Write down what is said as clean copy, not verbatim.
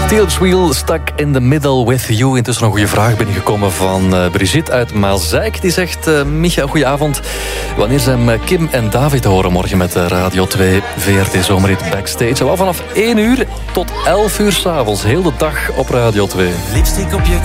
Philips Wheel, stuck in the middle with you. Intussen een goede vraag binnengekomen van Brigitte uit Maasijk. Die zegt, Micha, goedenavond. Wanneer zijn Kim en David te horen morgen met Radio 2 VRT Zomerhit Backstage? Wel vanaf 1 uur tot 11 uur 's avonds. Heel de dag op Radio 2. Lipstick op je